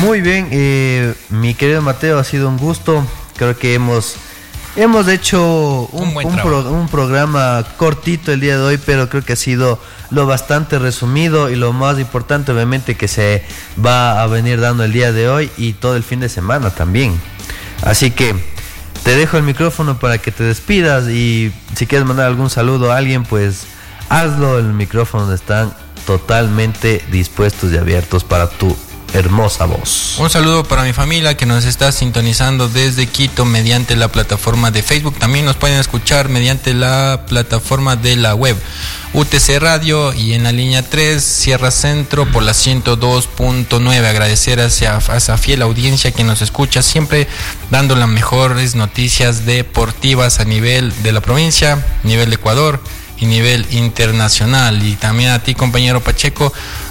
Muy bien, mi querido Mateo, ha sido un gusto. Creo que hemos hecho un programa cortito el día de hoy, pero creo que ha sido lo bastante resumido y lo más importante, obviamente, que se va a venir dando el día de hoy y todo el fin de semana también. Así que te dejo el micrófono para que te despidas y si quieres mandar algún saludo a alguien, pues hazlo. El micrófono están totalmente dispuestos y abiertos para tu hermosa voz. Un saludo para mi familia que nos está sintonizando desde Quito mediante la plataforma de Facebook. También nos pueden escuchar mediante la plataforma de la web UTC Radio y en la línea 3 Sierra Centro por la 102.9. Agradecer a esa fiel audiencia que nos escucha, siempre dando las mejores noticias deportivas a nivel de la provincia, nivel de Ecuador y nivel internacional. Y también a ti, compañero Pacheco,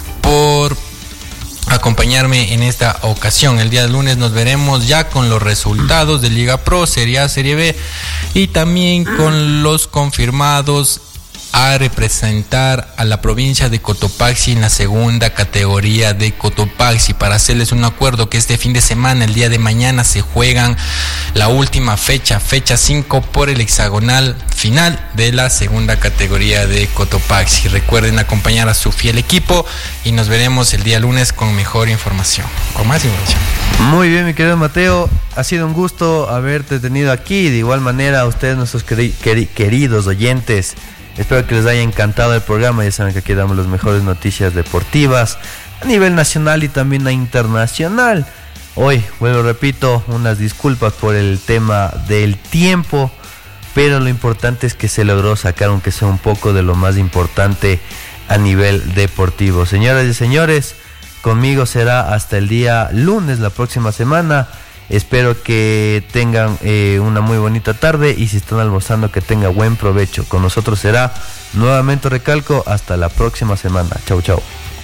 por acompañarme en esta ocasión. El día de lunes nos veremos ya con los resultados de Liga Pro, Serie A, Serie B y también con los confirmados a representar a la provincia de Cotopaxi en la segunda categoría de Cotopaxi. Para hacerles un acuerdo que este fin de semana, el día de mañana, se juegan la última fecha 5 por el hexagonal final de la segunda categoría de Cotopaxi. Recuerden acompañar a su fiel equipo y nos veremos el día lunes con mejor información, con más información. Muy bien, mi querido Mateo, ha sido un gusto haberte tenido aquí. De igual manera a ustedes, nuestros queridos oyentes, espero que les haya encantado el programa. Ya saben que aquí damos las mejores noticias deportivas a nivel nacional y también a internacional. Hoy, bueno, repito, unas disculpas por el tema del tiempo, pero lo importante es que se logró sacar aunque sea un poco de lo más importante a nivel deportivo. Señoras y señores, conmigo será hasta el día lunes la próxima semana. Espero que tengan una muy bonita tarde y si están almorzando que tengan buen provecho. Con nosotros será, nuevamente recalco, hasta la próxima semana. Chau, chau.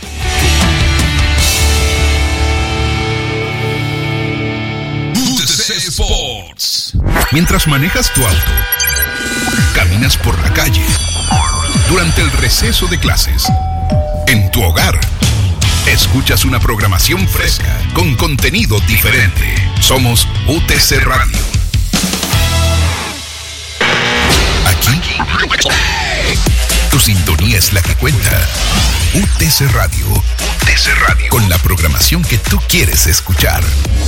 UTC Sports. Mientras manejas tu auto, caminas por la calle, durante el receso de clases, en tu hogar, escuchas una programación fresca con contenido diferente. Somos UTC Radio. Aquí, tu sintonía es la que cuenta. UTC Radio. UTC Radio. Con la programación que tú quieres escuchar.